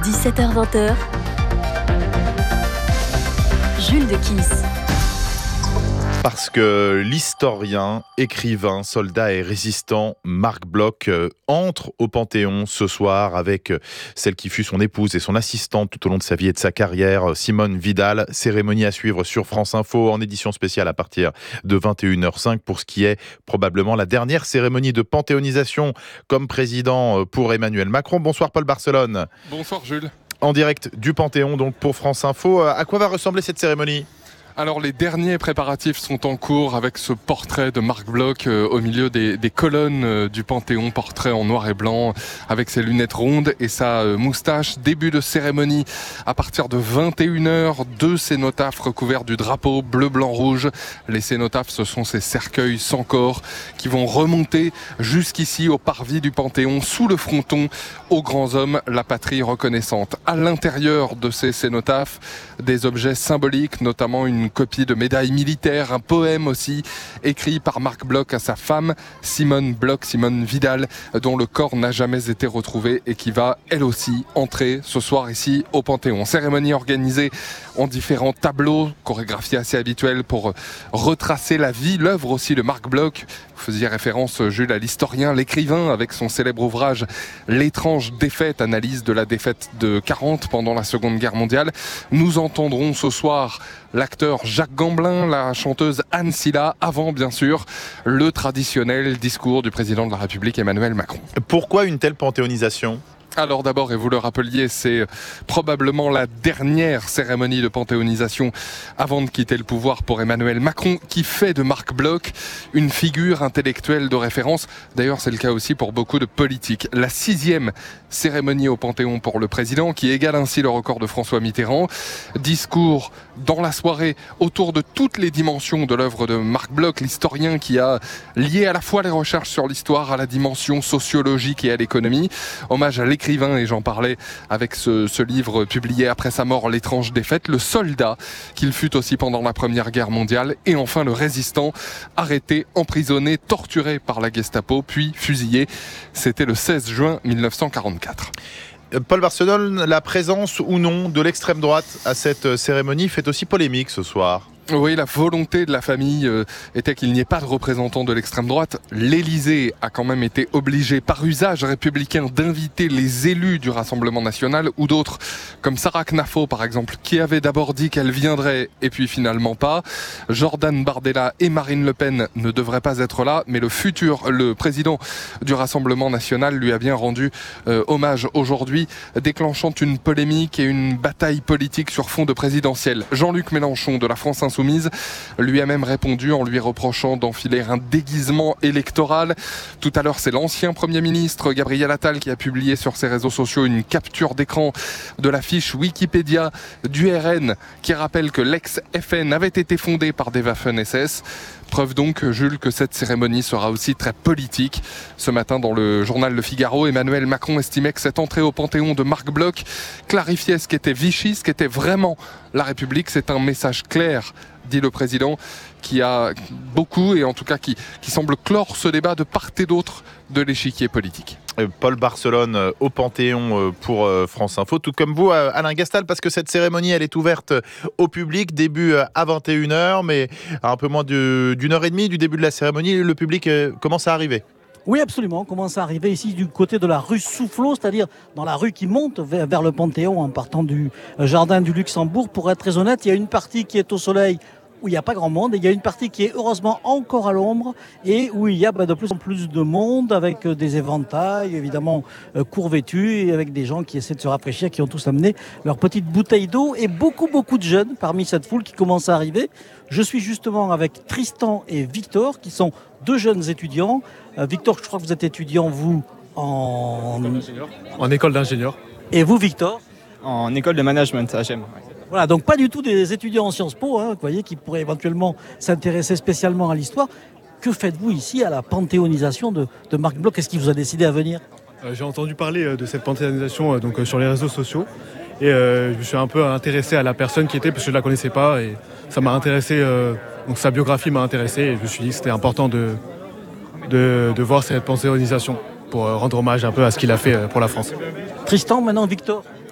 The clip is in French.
17h-20h, Jules de Kiss. Parce que l'historien, écrivain, soldat et résistant Marc Bloch entre au Panthéon ce soir avec celle qui fut son épouse et son assistante tout au long de sa vie et de sa carrière, Simone Vidal. Cérémonie à suivre sur France Info en édition spéciale à partir de 21h05 pour ce qui est probablement la dernière cérémonie de panthéonisation comme président pour Emmanuel Macron. Bonsoir Paul Barcelone. Bonsoir Jules. En direct du Panthéon donc pour France Info. À quoi va ressembler cette cérémonie ? Alors les derniers préparatifs sont en cours avec ce portrait de Marc Bloch au milieu des colonnes du Panthéon, portrait en noir et blanc avec ses lunettes rondes et sa moustache. Début de cérémonie à partir de 21h, 2 cénotaphes recouverts du drapeau bleu, blanc, rouge. Les cénotaphes, ce sont ces cercueils sans corps qui vont remonter jusqu'ici au parvis du Panthéon, sous le fronton, aux grands hommes, la patrie reconnaissante. À l'intérieur de ces cénotaphes, des objets symboliques, notamment une copie de médaille militaire, un poème aussi, écrit par Marc Bloch à sa femme, Simone Vidal, dont le corps n'a jamais été retrouvé et qui va, elle aussi, entrer ce soir ici au Panthéon. Cérémonie organisée en différents tableaux, chorégraphie assez habituelle pour retracer la vie, l'œuvre aussi de Marc Bloch. Vous faisiez référence, Jules, à l'historien, l'écrivain, avec son célèbre ouvrage « L'étrange défaite », analyse de la défaite de 40 pendant la Seconde Guerre mondiale. Nous entendrons ce soir l'acteur Jacques Gamblin, la chanteuse Anne Silla, avant bien sûr le traditionnel discours du président de la République Emmanuel Macron. Pourquoi une telle panthéonisation ? Alors d'abord, et vous le rappeliez, c'est probablement la dernière cérémonie de panthéonisation avant de quitter le pouvoir pour Emmanuel Macron, qui fait de Marc Bloch une figure intellectuelle de référence. D'ailleurs, c'est le cas aussi pour beaucoup de politiques. La 6e cérémonie au Panthéon pour le président, qui égale ainsi le record de François Mitterrand. Discours dans la soirée autour de toutes les dimensions de l'œuvre de Marc Bloch, l'historien qui a lié à la fois les recherches sur l'histoire à la dimension sociologique et à l'économie. Hommage à l'écrivain, et j'en parlais avec ce livre publié après sa mort, L'étrange défaite, le soldat qu'il fut aussi pendant la Première Guerre mondiale, et enfin le résistant, arrêté, emprisonné, torturé par la Gestapo, puis fusillé. C'était le 16 juin 1944. Paul Barcelone, la présence ou non de l'extrême droite à cette cérémonie fait aussi polémique ce soir. Oui, la volonté de la famille était qu'il n'y ait pas de représentant de l'extrême droite. L'Élysée a quand même été obligé par usage républicain d'inviter les élus du Rassemblement national ou d'autres, comme Sarah Knafo par exemple, qui avait d'abord dit qu'elle viendrait et puis finalement pas. Jordan Bardella et Marine Le Pen ne devraient pas être là, mais le président du Rassemblement national lui a bien rendu hommage aujourd'hui, déclenchant une polémique et une bataille politique sur fond de présidentielle. Jean-Luc Mélenchon de la France Insoumise lui a même répondu en lui reprochant d'enfiler un déguisement électoral. Tout à l'heure, c'est l'ancien Premier ministre Gabriel Attal qui a publié sur ses réseaux sociaux une capture d'écran de la fiche Wikipédia du RN qui rappelle que l'ex-FN avait été fondé par des Waffen-SS. Preuve donc, Jules, que cette cérémonie sera aussi très politique. Ce matin, dans le journal Le Figaro, Emmanuel Macron estimait que cette entrée au Panthéon de Marc Bloch clarifiait ce qu'était Vichy, ce qu'était vraiment la République. C'est un message clair, dit le président, qui a beaucoup, et en tout cas qui semble clore ce débat de part et d'autre de l'échiquier politique. Paul Barcelone au Panthéon pour France Info, tout comme vous Alain Gastal, parce que cette cérémonie elle est ouverte au public, début à 21h, mais à un peu moins d'une heure et demie du début de la cérémonie, le public commence à arriver. Oui, absolument, on commence à arriver ici du côté de la rue Soufflot, c'est-à-dire dans la rue qui monte vers le Panthéon en partant du jardin du Luxembourg. Pour être très honnête, il y a une partie qui est au soleil où il n'y a pas grand monde, et il y a une partie qui est heureusement encore à l'ombre et où il y a de plus en plus de monde avec des éventails évidemment court vêtus et avec des gens qui essaient de se rafraîchir, qui ont tous amené leurs petites bouteilles d'eau, et beaucoup de jeunes parmi cette foule qui commence à arriver. Je suis justement avec Tristan et Victor qui sont 2 jeunes étudiants. Victor, je crois que vous êtes étudiant, vous, en école d'ingénieur. Et vous, Victor ? En école de management à Gênes. Voilà, donc pas du tout des étudiants en Sciences Po, vous voyez, qui pourraient éventuellement s'intéresser spécialement à l'histoire. Que faites-vous ici à la panthéonisation de Marc Bloch ? Qu'est-ce qui vous a décidé à venir ? J'ai entendu parler de cette panthéonisation sur les réseaux sociaux, et je me suis un peu intéressé à la personne qui était, parce que je ne la connaissais pas, et ça m'a intéressé, donc sa biographie m'a intéressé, et je me suis dit que c'était important de voir cette panthéonisation pour rendre hommage un peu à ce qu'il a fait pour la France. Tristan, maintenant Victor.